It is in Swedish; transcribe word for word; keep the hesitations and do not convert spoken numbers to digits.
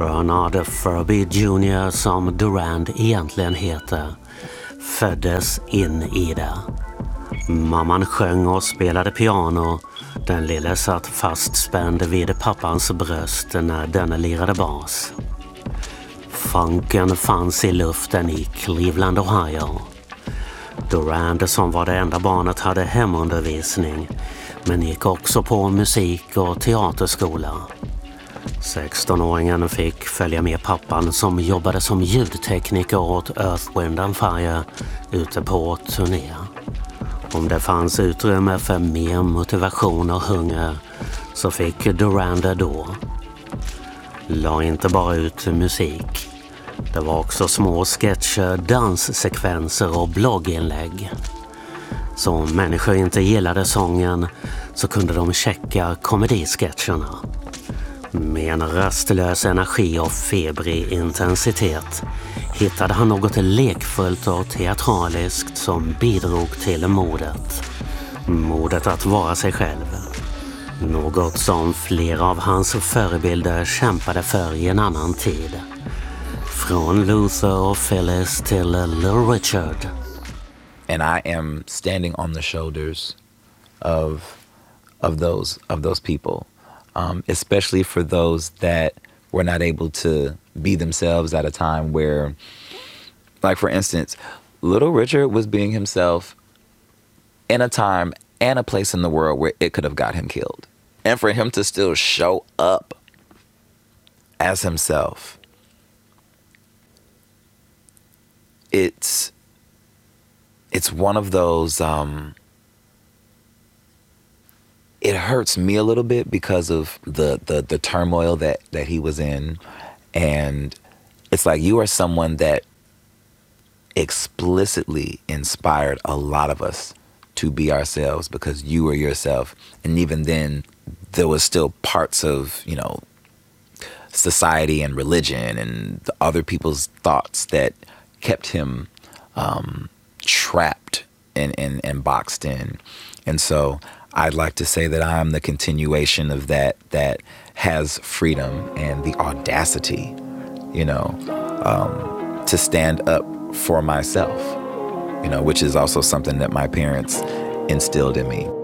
Bernard Furby junior, som Durand egentligen heter, föddes in i det. Mamman sjöng och spelade piano. Den lille satt fastspänd vid pappans bröst när den lirade bas. Funken fanns i luften i Cleveland, Ohio. Durand, som var det enda barnet, hade hemundervisning, men gick också på musik- och teaterskola. sextonåringen fick följa med pappan, som jobbade som ljudtekniker åt Earth, Wind and Fire, ute på turné. Om det fanns utrymme för mer motivation och hunger så fick Durand då. La inte bara ut musik. Det var också små sketcher, danssekvenser och blogginlägg. Så om människor inte gillade sången så kunde de checka komedisketcherna. Med en rastlös energi och febrig intensitet hittade han något lekfullt och teatraliskt som bidrog till modet. Modet att vara sig själv. Något som flera av hans förebilder kämpade för i en annan tid. Från Luther och Phyllis till Little Richard. And I am standing on the shoulders of of those of those people. Um, especially for those that were not able to be themselves at a time where, like for instance, Little Richard was being himself in a time and a place in the world where it could have got him killed. And for him to still show up as himself, it's it's one of those um it hurts me a little bit because of the, the, the turmoil that, that he was in. And it's like you are someone that explicitly inspired a lot of us to be ourselves because you were yourself. And even then, there was still parts of, you know, society and religion and the other people's thoughts that kept him um, trapped and, and, and boxed in. And so I'd like to say that I am the continuation of that, that has freedom and the audacity, you know, um, to stand up for myself, you know, which is also something that my parents instilled in me.